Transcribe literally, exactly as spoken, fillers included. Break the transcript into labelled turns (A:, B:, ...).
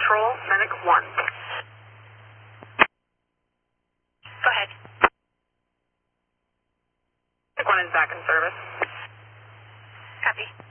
A: Control, Medic one. Go ahead. Medic one is back in service. Copy.